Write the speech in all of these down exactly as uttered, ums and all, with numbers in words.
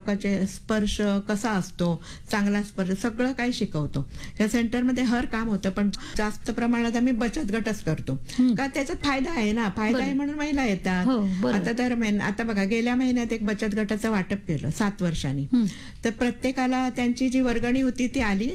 लोकांचे स्पर्श कसा असतो, चांगला स्पर्श, सगळं काही शिकवतो. या सेंटरमध्ये हर काम होतं, पण जास्त प्रमाणात आम्ही बचत गटच करतो. का त्याचा फायदा आहे ना, फायदा आहे म्हणून महिला येतात. आता दर महिन्यात, आता बघा गेल्या महिन्यात एक बचत गटाचं वाटप केलं सात वर्षांनी. तर प्रत्येकाला त्यांची जी वर्गणी होती ती आली,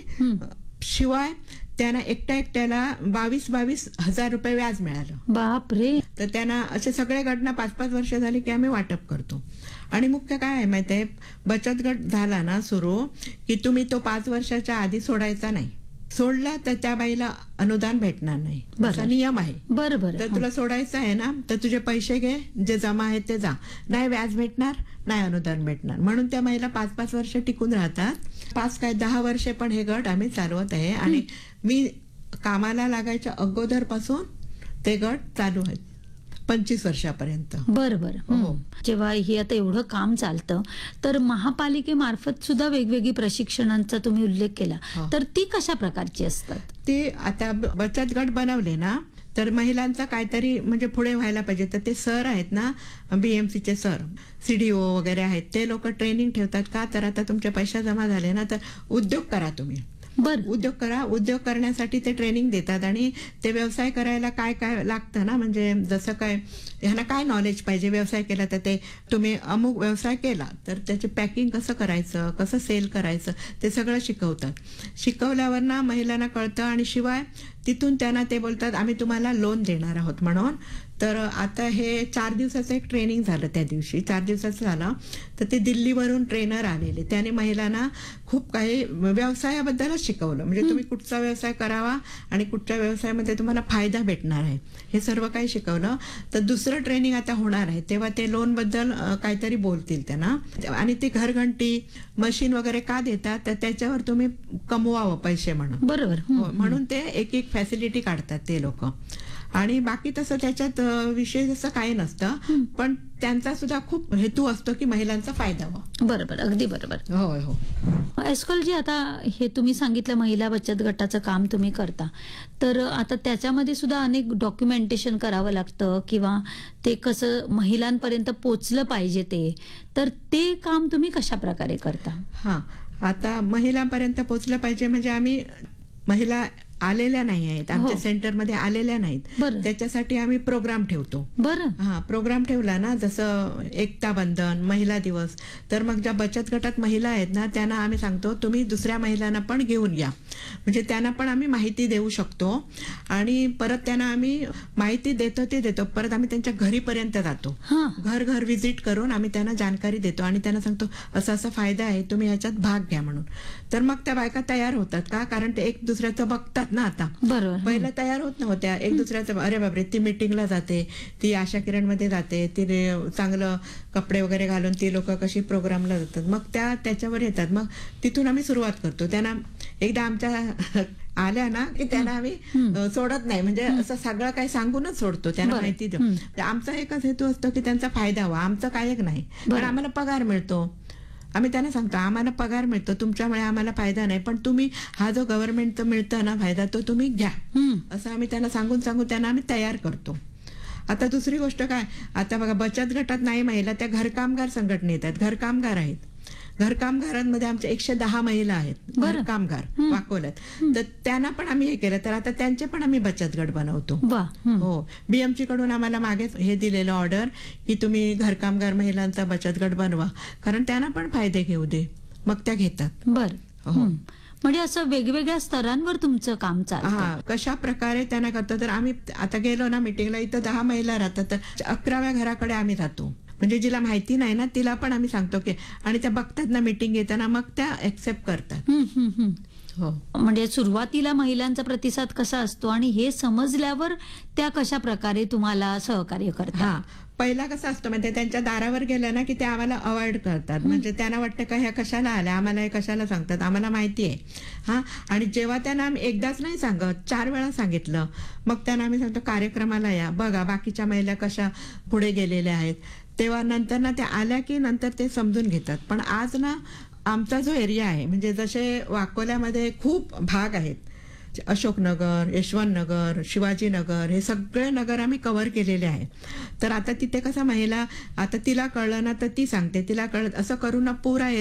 शिवाय त्यांना एकट्या एकट्याला बावीस बावीस हजार रुपये व्याज मिळालं. बापरे. तर त्यांना असे सगळे गटना पाच पाच वर्ष झाली की आम्ही वाटप करतो. आणि मुख्य काय आहे माहितीये, बचत गट झाला ना सुरू की तुम्ही तो पाच वर्षाच्या आधी सोडायचा नाही. सोडला तर त्या बाईला अनुदान भेटणार नाही, असा नियम आहे. बरोबर. तर तुला सोडायचं आहे ना, तर तुझे पैसे घे, जे जमा आहेत ते जा, नाही व्याज भेटणार, नाही अनुदान भेटणार. म्हणून त्या महिला पाच पाच वर्ष टिकून राहतात. पाच काय दहा वर्षे पण हे गट आम्ही चालवत आहे. आणि मी कामाला लागायच्या अगोदर पासून ते गट चालू आहेत, पंचवीस वर्षापर्यंत. बरोबर. जेव्हा हे आता एवढं काम चालतं, तर महापालिकेमार्फत सुद्धा वेगवेगळी प्रशिक्षणांचा तुम्ही उल्लेख केला, तर ती कशा प्रकारची असतात? ते आता बचत गट बनवले ना, तर महिलांचा काहीतरी म्हणजे पुढे व्हायला पाहिजे. तर ते सर आहेत ना, बीएमसीचे सर, सीडीओ वगैरे आहेत, ते लोक ट्रेनिंग ठेवतात. का तर आता तुमचे पैसे जमा झाले ना, तर उद्योग करा तुम्ही. बर उद्योग करा. उद्योग करण्यासाठी ते ट्रेनिंग देतात. आणि ते व्यवसाय करायला काय काय लागतं ना, म्हणजे जसं काय ह्यांना काय नॉलेज पाहिजे, व्यवसाय केला तर ते तुम्ही अमुक व्यवसाय केला तर त्याचे पॅकिंग कसं करायचं, कसं सेल करायचं, ते सगळं शिकवतात. शिकवल्यावर ना महिलांना कळतं. आणि शिवाय तिथून त्यांना ते बोलतात आम्ही तुम्हाला लोन देणार आहोत म्हणून. तर आता हे चार दिवसाचं एक ट्रेनिंग झालं, त्या दिवशी चार दिवसाचं झालं. तर ते दिल्लीवरून ट्रेनर आलेले, त्याने महिलांना खूप काही व्यवसायाबद्दलच शिकवलं. म्हणजे तुम्ही कुठचा व्यवसाय करावा आणि कुठच्या व्यवसायामध्ये तुम्हाला फायदा भेटणार आहे, हे सर्व काही शिकवलं. तर दुसरं ट्रेनिंग आता होणार आहे, तेव्हा ते लोन बद्दल काहीतरी बोलतील त्यांना. आणि ती घरघंटी मशीन वगैरे का देतात, तर त्याच्यावर तुम्ही कमवावं पैसे म्हणून. बरोबर. म्हणून ते एक एक फॅसिलिटी काढतात ते लोक. आणि बाकी तसं त्याच्यात विशेष असं काही नसतं, पण त्यांचा सुद्धा खूप हेतू असतो की महिलांचा फायदा व्हावा. बरोबर, अगदी बरोबर. होय हो. एस्कॉलजी, आता हे तुम्ही सांगितलं महिला बचत गटाचं काम तुम्ही करता, तर आता त्याच्यामध्ये सुद्धा अनेक डॉक्युमेंटेशन करावं लागतं, किंवा ते कसं महिलांपर्यंत पोचलं पाहिजे ते, तर ते काम तुम्ही कशा प्रकारे करता? हा, आता महिलांपर्यंत पोचलं पाहिजे म्हणजे आम्ही महिला आलेल्या नाही आहेत आमच्या सेंटरमध्ये, आलेल्या नाहीत, त्याच्यासाठी आम्ही प्रोग्राम ठेवतो. बरं. हा, प्रोग्राम ठेवला ना, जसं एकता बंधन, महिला दिवस, तर मग ज्या बचत गटात महिला आहेत ना, त्यांना आम्ही सांगतो तुम्ही दुसऱ्या महिलांना पण घेऊन या, म्हणजे त्यांना पण आम्ही माहिती देऊ शकतो. आणि परत त्यांना आम्ही माहिती देतो ते देतो, परत आम्ही त्यांच्या घरीपर्यंत जातो, घर घर व्हिजिट करून आम्ही त्यांना जानकारी देतो. आणि त्यांना सांगतो असा असा फायदा आहे, तुम्ही याच्यात भाग घ्या म्हणून. तर मग त्या बायका तयार होतात. का? कारण ते एक दुसऱ्याचं बघतात ना. आता बरोबर, पहिला तयार होत नव्हत्या, एक दुसऱ्याचं अरे बापरे ती मीटिंगला जाते, ती आशा किरण मध्ये जाते, ती चांगलं कपडे वगैरे घालून ती लोक कशी प्रोग्रामला जातात, मग त्या त्याच्यावर येतात. मग तिथून आम्ही सुरुवात करतो. त्यांना एकदा आमच्या आल्या ना की त्यांना आम्ही सोडत नाही, म्हणजे असं सगळं काही सांगूनच सोडतो, त्यांना माहिती देऊ. आमचा एकच हेतू असतो की त्यांचा फायदा व्हा, आमचं काय एक नाही, पण आम्हाला पगार मिळतो. आम्ही त्यांना सांगतो आम्हाला पगार मिळतो, तुमच्यामुळे आम्हाला फायदा नाही, पण तुम्ही हा जो गव्हर्नमेंटचा मिळतो ना फायदा, तो तुम्ही घ्या, असं आम्ही त्यांना सांगून सांगून त्यांना आम्ही तयार करतो. आता दुसरी गोष्ट काय, आता बघा बचत गटात नाही महिला, त्या घरकामगार संघटनेत आहेत, घरकामगार आहेत. घरकामगारांमध्ये आमच्या एकशे दहा महिला आहेत घरकामगार वाकोल्यात. तर त्यांना पण आम्ही हे केलं, तर आता त्यांचे पण आम्ही बचत गट बनवतो. हो, बीएमसी कडून आम्हाला मागे हे दिलेलं ऑर्डर की तुम्ही घरकामगार महिलांचा बचत गट बनवा, कारण त्यांना पण फायदे घेऊ दे, मग त्या घेतात. बर, म्हणजे असं वेगवेगळ्या स्तरांवर तुमचं काम चालतं. हा, कशा प्रकारे त्यांना करतो. तर आम्ही आता गेलो ना मिटिंगला, इथं दहा महिला राहतात, तर अकराव्या घराकडे आम्ही जातो, म्हणजे जिला माहिती नाही ना तिला पण आम्ही सांगतो की, आणि त्या बघतात ना मिटिंग येताना, मग त्या एक्सेप्ट करतात. हो, म्हणजे सुरुवातीला महिलांचा प्रतिसाद कसा असतो आणि हे समजल्यावर त्या कशा प्रकारे तुम्हाला सहकार्य करतात. हा, पहिला कसं असतं म्हणजे त्यांच्या दारावर गेलं ना की ते आम्हाला अवॉइड करतात, म्हणजे त्यांना वाटतं का ह्या कशाला आल्या, आम्हाला हे कशाला सांगतात, आम्हाला माहिती आहे. हा, आणि जेव्हा त्यांना आम्ही एकदाच नाही सांगत, चार वेळा सांगितलं, मग त्यांना आम्ही सांगतो कार्यक्रमाला या, बघा बाकीच्या महिला कशा पुढे गेलेल्या आहेत, तेव्हा नंतर ना त्या आल्या की नंतर ते समजून घेतात. पण आज ना आमचा जो एरिया आहे, म्हणजे जसे वाकोल्यामध्ये खूप भाग आहेत, अशोकनगर, यशवंतनगर, शिवाजीनगर, हे सगळे नगर आम्ही कव्हर केलेले आहे. तर आता तिथे कसं महिला, आता तिला कळलं ना तर ती सांगते, तिला कळत, असं करून ना पुरा